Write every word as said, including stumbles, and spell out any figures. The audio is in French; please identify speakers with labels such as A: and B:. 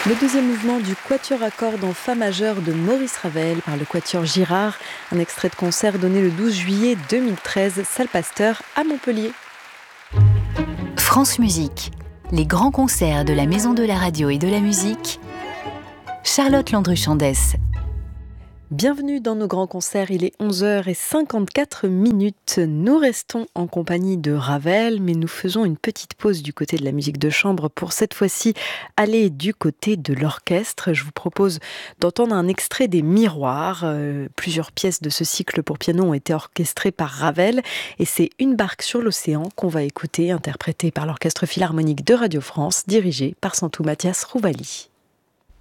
A: Le deuxième mouvement du Quatuor à cordes en fa majeur de Maurice Ravel par le Quatuor Girard, un extrait de concert donné le douze juillet deux mille treize, salle Pasteur à Montpellier.
B: France Musique, les grands concerts de la Maison de la Radio et de la Musique. Charlotte Landru-Chandès.
A: Bienvenue dans nos grands concerts, il est onze heures cinquante-quatre minutes. Nous restons en compagnie de Ravel, mais nous faisons une petite pause du côté de la musique de chambre pour cette fois-ci aller du côté de l'orchestre. Je vous propose d'entendre un extrait des Miroirs. Euh, plusieurs pièces de ce cycle pour piano ont été orchestrées par Ravel et c'est Une barque sur l'océan qu'on va écouter, interprétée par l'Orchestre Philharmonique de Radio France, dirigé par Santou Mathias Rouvali.